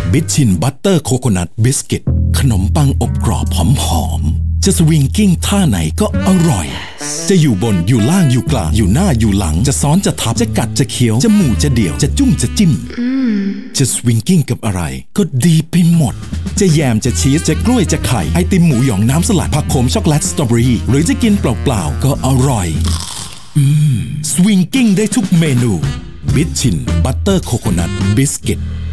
บิชชินบัตเตอร์โคโคนัทบิสกิตขนมปังอบกรอบหอมๆจะสวิงกิ้งท่าไหนก็อร่อยจะอยู่บนอยู่ล่างอยู่กลางอยู่หน้าอยู่หลังจะซ้อนจะทับจะกัดจะเคี้ยวจะหมู่จะเดี่ยวจะจุ้มจะจิ้มจะสวิงกิ้งกับอะไรก็ดีไปหมดจะแยมจะชีสจะกล้วยจะไข่ไอติมหมูหยองน้ำสลัดผักโขมช็อกโกแลตสตรอเบอรี่หรือจะกินเปล่าๆก็อร่อยสวิงกิ้งได้ทุกเมนูบิชชินบัตเตอร์โคโคนัทบิสกิต